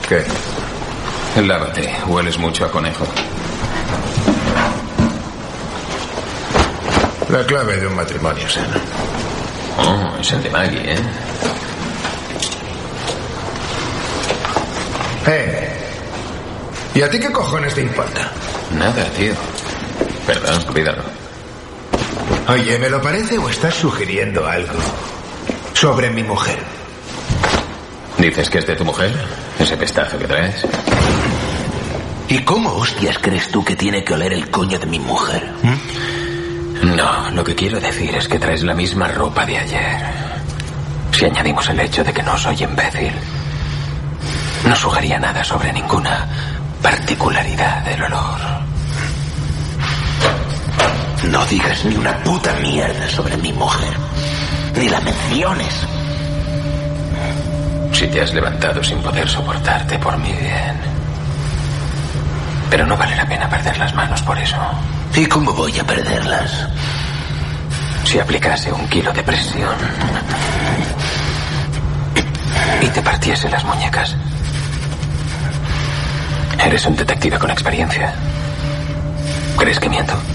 ¿Qué? Lávate, hueles mucho a conejo. La clave de un matrimonio sano. Oh, es el de Maggie, ¿Y a ti qué cojones te importa? Nada, tío. Perdón, cuídalo. Oye, ¿me lo parece o estás sugiriendo algo sobre mi mujer? ¿Dices que es de tu mujer? ¿Ese pestazo que traes? ¿Y cómo hostias crees tú que tiene que oler el coño de mi mujer? No, lo que quiero decir es que traes la misma ropa de ayer. Si añadimos el hecho de que no soy imbécil, no sugería nada sobre ninguna particularidad del olor. No digas ni una puta mierda sobre mi mujer. Ni la menciones. Si te has levantado sin poder soportarte por mi bien. Pero no vale la pena perder las manos por eso. ¿Y cómo voy a perderlas? Si aplicase 1 kilo de presión y te partiese las muñecas. Eres un detective con experiencia. ¿Crees que miento?